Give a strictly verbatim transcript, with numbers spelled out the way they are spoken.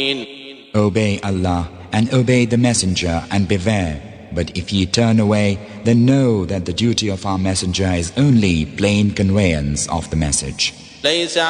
Obey Allah and obey the Messenger and beware. But if ye turn away, then know that the duty of our Messenger is only plain conveyance of the message.